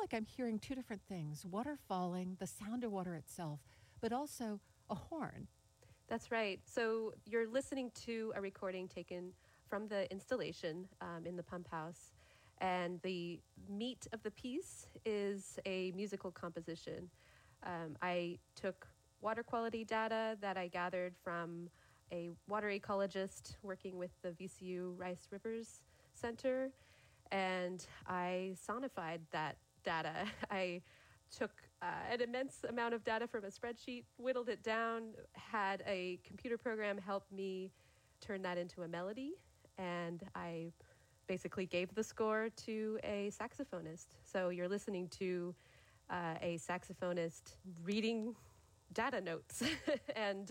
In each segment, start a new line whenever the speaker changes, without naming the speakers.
like I'm hearing two different things, water falling, the sound of water itself, but also a horn.
That's right. So you're listening to a recording taken from the installation in the pump house. And the meat of the piece is a musical composition. I took water quality data that I gathered from a water ecologist working with the VCU Rice Rivers Center, and I sonified that data. I took an immense amount of data from a spreadsheet, whittled it down, had a computer program help me turn that into a melody, and I basically gave the score to a saxophonist. So you're listening to a saxophonist reading data notes, and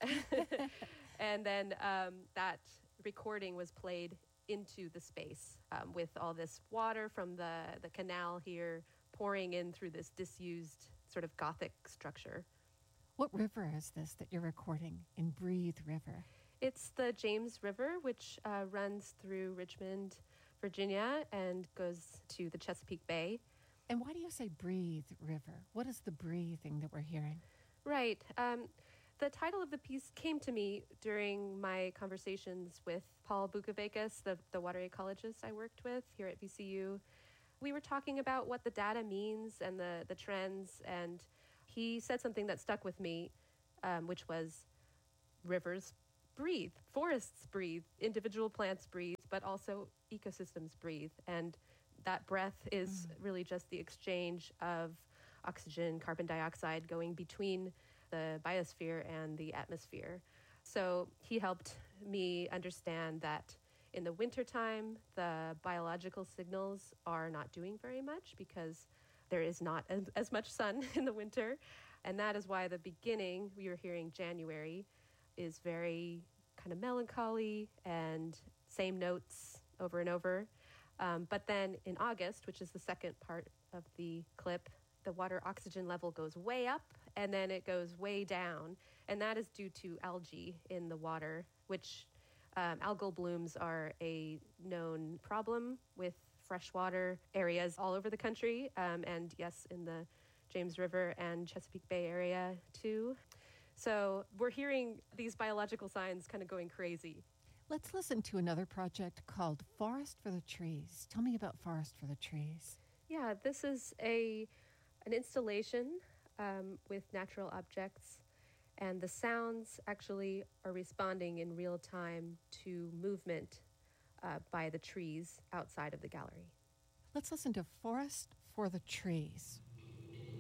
and then that recording was played into the space with all this water from the canal here pouring in through this disused sort of Gothic structure.
What river is this that you're recording in Breathe River?
It's the James River, which runs through Richmond, Virginia, and goes to the Chesapeake Bay.
And why do you say Breathe River? What is the breathing that we're hearing?
Right. The title of the piece came to me during my conversations with Paul Bukovikas, the water ecologist I worked with here at VCU. We were talking about what the data means and the trends, and he said something that stuck with me, which was rivers breathe, forests breathe, individual plants breathe, but also ecosystems breathe. And that breath is really just the exchange of oxygen, carbon dioxide going between the biosphere and the atmosphere. So he helped me understand that in the wintertime, the biological signals are not doing very much because there is not as much sun in the winter. And that is why the beginning, we were hearing January, is very kind of melancholy and same notes over and over. But then in August, which is the second part of the clip, the water oxygen level goes way up and then it goes way down. And that is due to algae in the water, which algal blooms are a known problem with freshwater areas all over the country. And yes, in the James River and Chesapeake Bay area too. So we're hearing these biological signs kind of going crazy.
Let's listen to another project called Forest for the Trees. Tell me about Forest for the Trees.
Yeah, this is an installation with natural objects, and the sounds actually are responding in real time to movement by the trees outside of the gallery.
Let's listen to Forest for the Trees.